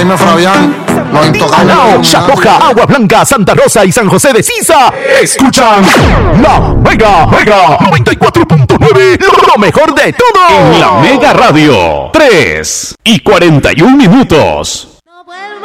Jaime Fabián, los intocables. Alao, Chapoja, Agua Blanca, Santa Rosa y San José de Sisa escuchan la Mega 94.9, lo mejor de todo En la Mega Radio, 3:41.